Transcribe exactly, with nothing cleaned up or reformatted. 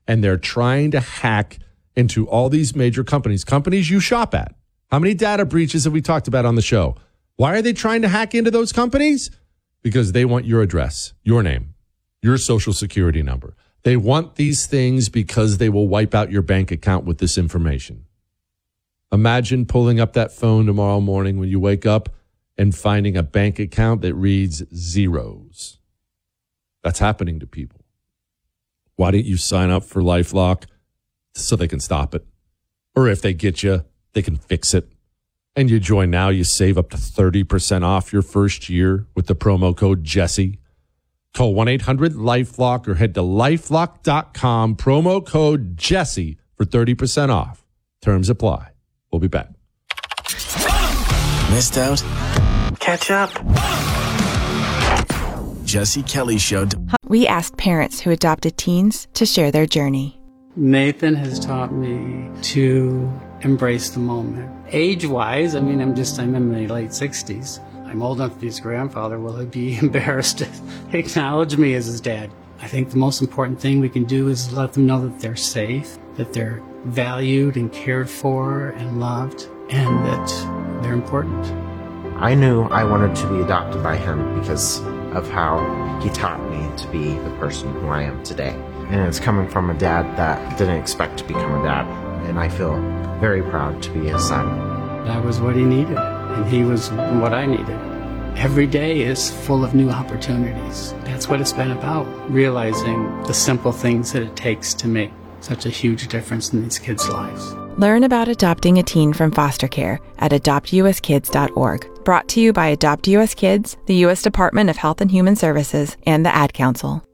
and they're trying to hack into all these major companies, companies you shop at. How many data breaches have we talked about on the show? Why are they trying to hack into those companies? Because they want your address, your name, your social security number. They want these things because they will wipe out your bank account with this information. Imagine pulling up that phone tomorrow morning when you wake up and finding a bank account that reads zeros. That's happening to people. Why don't you sign up for LifeLock so they can stop it? Or if they get you, they can fix it. And you join now, you save up to thirty percent off your first year with the promo code Jesse. Call one eight hundred LifeLock or head to lifelock dot com, promo code Jesse for thirty percent off. Terms apply. We'll be back. Missed out? Catch up. Jesse Kelly Show. We asked parents who adopted teens to share their journey. Nathan has taught me to embrace the moment. Age-wise, I mean, I'm just, I'm in my late sixties. I'm old enough to be his grandfather. Will he be embarrassed to acknowledge me as his dad? I think the most important thing we can do is let them know that they're safe, that they're valued and cared for and loved, and that they're important. I knew I wanted to be adopted by him because of how he taught me to be the person who I am today. And it's coming from a dad that didn't expect to become a dad. And I feel very proud to be his son. That was what he needed, and he was what I needed. Every day is full of new opportunities. That's what it's been about, realizing the simple things that it takes to make such a huge difference in these kids' lives. Learn about adopting a teen from foster care at adopt u s kids dot org. Brought to you by Adopt U S Kids, the U S Department of Health and Human Services, and the Ad Council.